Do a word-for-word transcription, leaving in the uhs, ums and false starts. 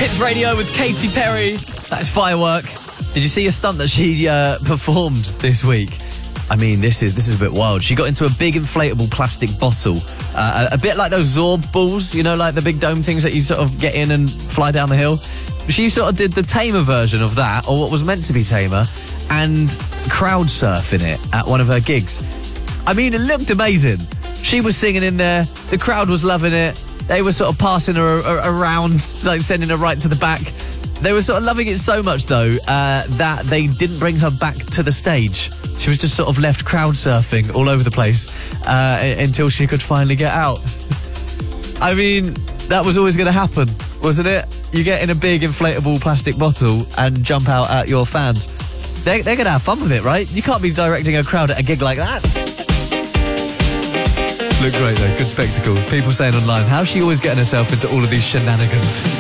Hits Radio with Katy Perry. That's Firework. Did you see a stunt that she uh, performed this week? I mean, this is this is a bit wild. She got into a big inflatable plastic bottle, uh, a, a bit like those Zorb balls, you know, like the big dome things that you sort of get in and fly down the hill. She sort of did the tamer version of that, or what was meant to be tamer, and crowd surf in it at one of her gigs. I mean, it looked amazing. She was singing in there. The crowd was loving it. They were sort of passing her around, like sending her right to the back. They were sort of loving it so much, though, uh, that they didn't bring her back to the stage. She was just sort of left crowd surfing all over the place uh, until she could finally get out. I mean, that was always going to happen, wasn't it? You get in a big inflatable plastic bottle and jump out at your fans. They're, they're going to have fun with it, right? You can't be directing a crowd at a gig like that. Looked great, though. Good spectacle. People saying online, how's she always getting herself into all of these shenanigans?